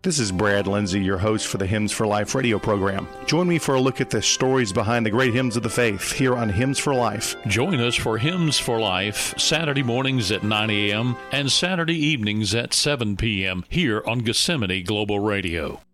This is Brad Lindsay, your host for the Hymns for Life radio program. Join me for a look at the stories behind the great hymns of the faith here on Hymns for Life. Join us for Hymns for Life, Saturday mornings at 9 a.m. and Saturday evenings at 7 p.m. here on Gethsemane Global Radio.